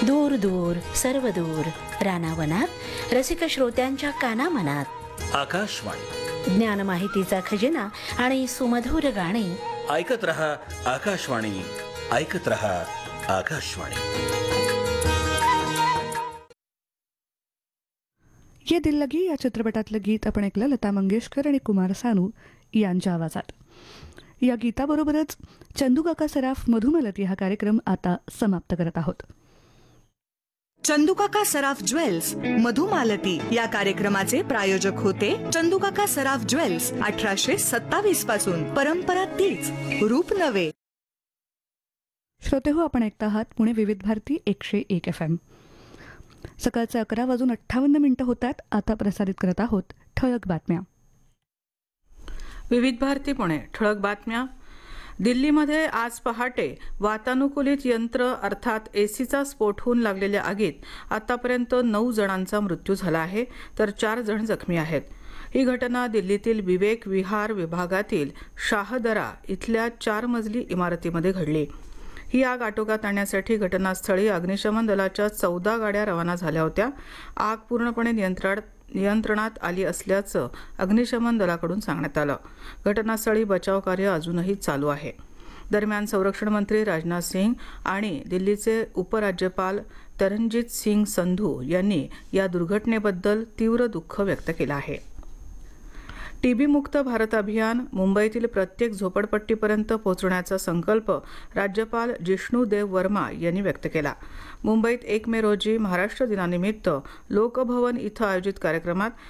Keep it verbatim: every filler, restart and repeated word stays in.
दूर दूर सर्व दूर रानावनात रसिक श्रोत्यांच्या कानामनात आकाशवाणी ज्ञान माहितीचा खजिना आणि सुमधुर गाणी. ऐकत रहा आकाशवाणी, ऐकत रहा आकाशवाणी. ये दिल लगी या चित्रपटातलं गीत आपण ऐकलं लता मंगेशकर आणि कुमार सानू यांच्या आवाजात. या गीताबरोबरच चंदूकाका सराफ मधुमालती हा कार्यक्रम आता समाप्त करत आहोत. चंदूकाका सराफ ज्वेल्स मधुमालती या कार्यक्रमाचे प्रायोजक होते चंदूकाका सराफ ज्वेल्स. अठराशे सत्तावीस पासून परंपरा तीच, रूप नवे. श्रोते हो, आपण ऐकता आहात पुणे विविध भारती एकशे एक एफ एम. सकाळचे अकरा वाजून अठ्ठावन्न मिनिटं होतात. आता प्रसारित करत आहोत ठळक बातम्या. विविध भारती पुणे. ठळक बातम्या. दिल्लीमध्ये आज पहाटे वातानुकूलित यंत्र अर्थात एसीचा स्फोट होऊन लागलेल्या आगीत आतापर्यंत नऊ जणांचा मृत्यू झाला आहे, तर चार जण जखमी आहेत. ही घटना दिल्लीतील विवेक विहार विभागातील शाहदरा इथल्या चार मजली इमारतीमध्ये घडली. ही आग आटोक्यात आणण्यासाठी घटनास्थळी अग्निशमन दलाच्या चौदा गाड्या रवाना झाल्या होत्या. आग पूर्णपणे नियंत्रणात नियंत्रणात आली असल्याचं अग्निशमन दलाकडून सांगण्यात आलं. घटनास्थळी बचाव कार्य अजूनही चालू आहे. दरम्यान संरक्षण मंत्री राजनाथ सिंग आणि दिल्लीचे उपराज्यपाल तरणजीत सिंग संधू यांनी या दुर्घटनेबद्दल तीव्र दुःख व्यक्त केलं आहे. टीबी मुक्त भारत अभियान मुंबईतील प्रत्येक झोपडपट्टीपर्यंत पोहोचवण्याचा संकल्प राज्यपाल जिष्णू देव वर्मा यांनी व्यक्त केला. मुंबईत एक मे रोजी महाराष्ट्र दिनानिमित्त लोकभवन इथं आयोजित कार्यक्रमात